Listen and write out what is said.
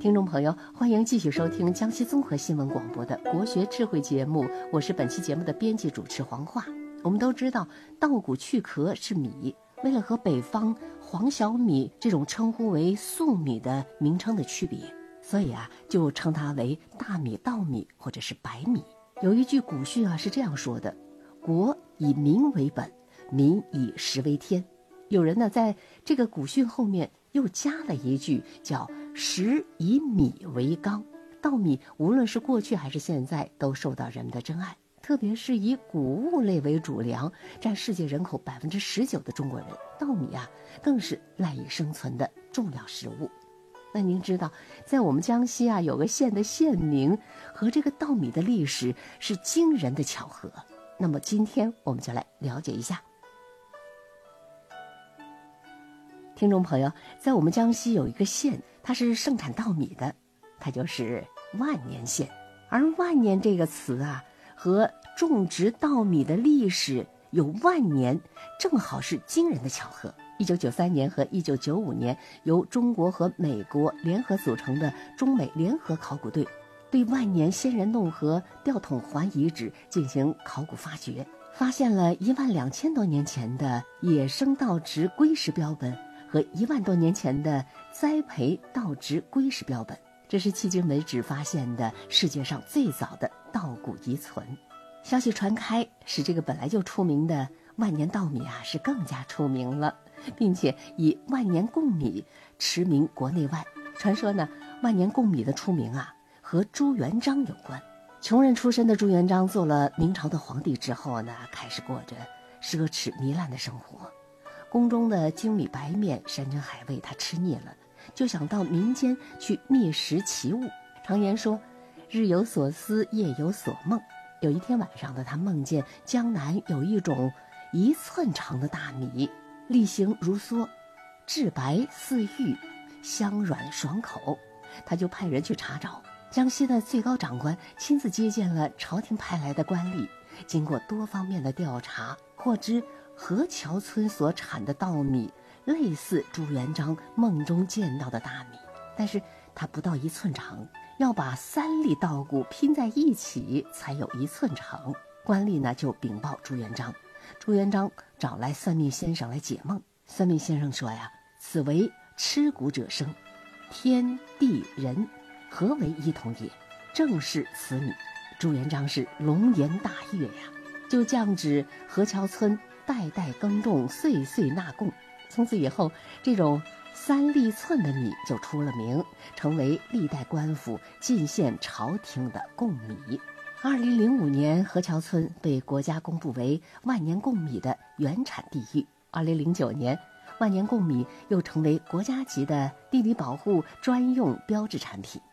听众朋友，欢迎继续收听江西综合新闻广播的国学智慧节目，我是本期节目的编辑主持黄化。我们都知道稻谷去壳是米，为了和北方黄小米这种称呼为粟米的名称的区别，所以就称它为大米、稻米或者是白米。有一句古训是这样说的：国以民为本，民以食为天。有人在这个古训后面又加了一句，叫食以米为纲。稻米无论是过去还是现在都受到人们的珍爱，特别是以谷物类为主粮，占世界人口19%的中国人，稻米更是赖以生存的重要食物。那您知道在我们江西有个县的县名和这个稻米的历史是惊人的巧合。那么今天我们就来了解一下。听众朋友，在我们江西有一个县，它是盛产稻米的，它就是万年县。而万年这个词和种植稻米的历史有万年，正好是惊人的巧合。1993年和1995年，由中国和美国联合组成的中美联合考古队，对万年仙人洞和吊桶环遗址进行考古发掘，发现了12000多年前的野生稻植龟石标本和1万多年前的栽培稻植龟石标本，这是迄今为止发现的世界上最早的稻谷遗存。消息传开，使这个本来就出名的万年稻米是更加出名了，并且以万年贡米驰名国内外。传说万年贡米的出名和朱元璋有关。穷人出身的朱元璋做了明朝的皇帝之后开始过着奢侈糜烂的生活。宫中的精米白面、山珍海味他吃腻了，就想到民间去觅食奇物。常言说日有所思，夜有所梦。有一天晚上他梦见江南有一种1寸长的大米，粒形如梭，质白似玉，香软爽口。他就派人去查找，江西的最高长官亲自接见了朝廷派来的官吏，经过多方面的调查，获知河桥村所产的稻米类似朱元璋梦中见到的大米，但是它不到1寸长，要把3粒稻谷拼在一起才有1寸长。官吏就禀报朱元璋，朱元璋找来算命先生来解梦。算命先生说此为吃谷者生，天地人合为一统也，正是此米。朱元璋是龙颜大悦就降旨河桥村代代耕种，岁岁纳贡。从此以后，这种3粒寸的米就出了名，成为历代官府进献朝廷的贡米。2005年，河桥村被国家公布为万年贡米的原产地域。2009年，万年贡米又成为国家级的地理保护专用标志产品。